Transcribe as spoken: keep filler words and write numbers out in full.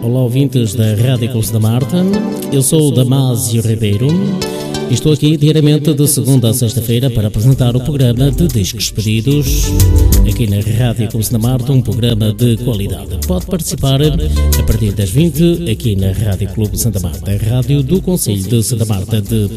olá ouvintes da Rádio Clube da Marta, eu sou o Damásio Ribeiro e estou aqui diariamente de segunda a sexta-feira para apresentar o programa de Discos Pedidos aqui na Rádio Clube da Marta, um programa de qualidade. Pode participar a partir das vinte aqui na Rádio Clube Santa Marta, a rádio do Concelho de Santa Marta de